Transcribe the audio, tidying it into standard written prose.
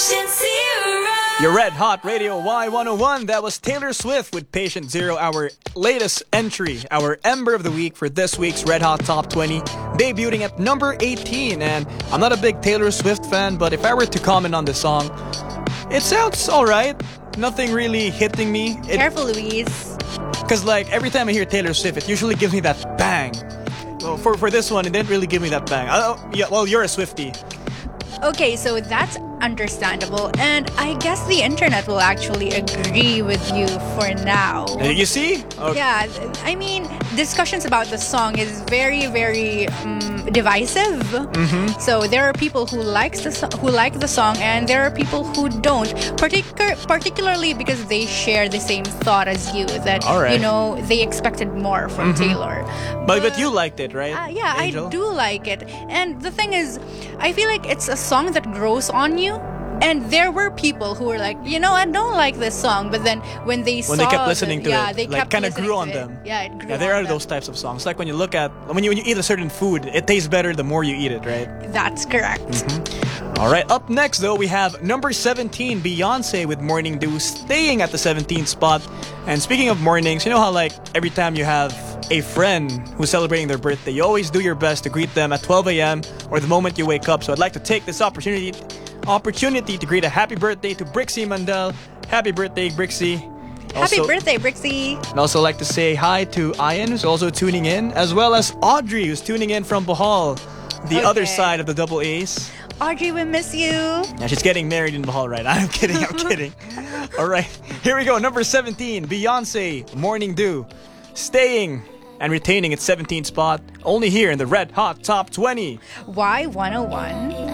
Your Red Hot Radio Y101. That was Taylor Swift with Patient Zero, our latest entry, our Ember of the Week for this week's Red Hot Top 20, debuting at number 18. And I'm not a big Taylor Swift fan, but if I were to comment on the song, it sounds alright. Nothing really hitting me. Careful, Luis. Because like every time I hear Taylor Swift, it usually gives me that bang. Well, for this one, it didn't really give me that bang. Yeah, well, you're a Swiftie. Okay, so that's understandable, and I guess the internet will actually agree with you for now. You see? Okay. Yeah, I mean, discussions about the song is very, very divisive. Mm-hmm. So there are people who like the song, and there are people who don't. Particularly because they share the same thought as you, that you know they expected more from Taylor. But you liked it, right? Yeah, Angel? I do like it. And the thing is, I feel like it's a song that grows on you. And there were people who were like, you know, I don't like this song, but then when they kept listening to it, they like kind of grew on them. Yeah, it grew. Yeah, there on are them. those types of songs. Like when you eat a certain food, it tastes better the more you eat it, right? That's correct. All right, up next though we have number 17, Beyonce with Morning Dew, staying at the 17th spot. And speaking of mornings, you know how like every time you have a friend who's celebrating their birthday, you always do your best to greet them at 12 a.m. or the moment you wake up. So I'd like to take this opportunity to greet a happy birthday to Brixie Mandel. Happy birthday, Brixie. Happy birthday, Brixie. I'd also like to say hi to Ian, who's also tuning in, as well as Audrey, who's tuning in from Bohol, the other side of the double A's. Audrey, we miss you. Yeah, she's getting married in Bohol, right? I'm kidding. All right, here we go. Number 17, Beyonce, Morning Dew, staying and retaining its 17th spot, only here in the Red Hot Top 20. Y101.